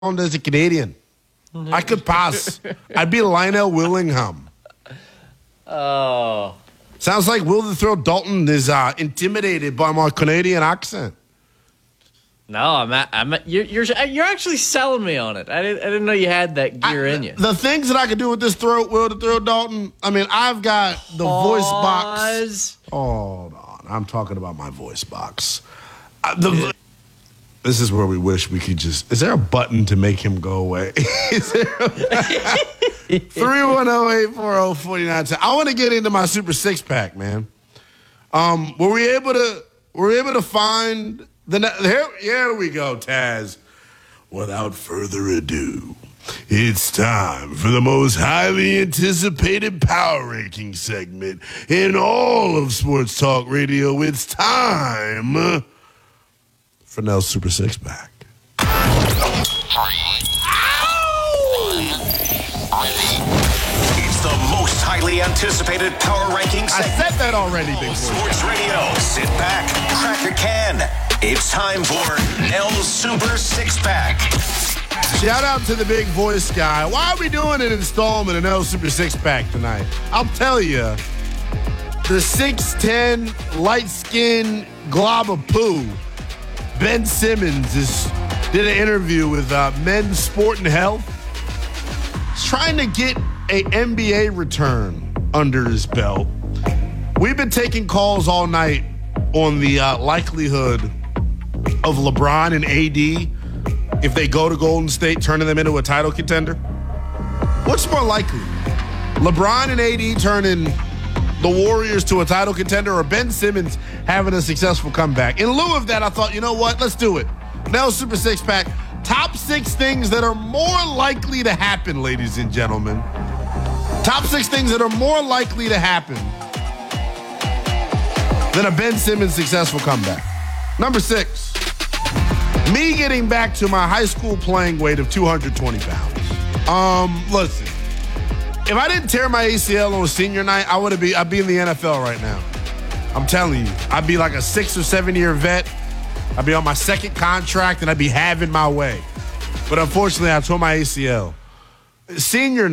as a Canadian. I could pass. I'd be Lionel Willingham. Oh. Sounds like Will the Thrill Dalton is intimidated by my Canadian accent. No, you're actually selling me on it. I didn't know you had that gear in you. The things that I could do with this throat, Will the Thrill Dalton. I mean, I've got the voice box. Hold on, I'm talking about my voice box. This is where we wish we could just. Is there a button to make him go away? Is there? 310-840-4910. I want to get into my Super Six Pack, man. Were we able to find the? Here we go, Taz. Without further ado, it's time for the most highly anticipated power ranking segment in all of Sports Talk Radio. It's time for Nell's Super Six Pack. It's the most highly anticipated power ranking segment. I said that already, big boy. Sports Radio. Sit back, crack a can. It's time for Nell's Super Six Pack. Shout out to the big voice guy. Why are we doing an installment of Nell's Super Six Pack tonight? I'll tell you. The 6'10", light-skinned glob of poo, Ben Simmons, did an interview with Men's Sport and Health. He's trying to get a NBA return under his belt. We've been taking calls all night on the likelihood of LeBron and AD, if they go to Golden State, turning them into a title contender. What's more likely? LeBron and AD turning the Warriors to a title contender, or Ben Simmons having a successful comeback? In lieu of that, I thought, you know what? Let's do it. Nell's Super Six Pack. Top 6 things that are more likely to happen, ladies and gentlemen. Top 6 things that are more likely to happen than a Ben Simmons successful comeback. Number 6, me getting back to my high school playing weight of 220 pounds. Listen, if I didn't tear my ACL on senior night, I'd be in the NFL right now. I'm telling you, I'd be like a 6 or 7 year vet. I'd be on my second contract and I'd be having my way. But unfortunately, I tore my ACL. Senior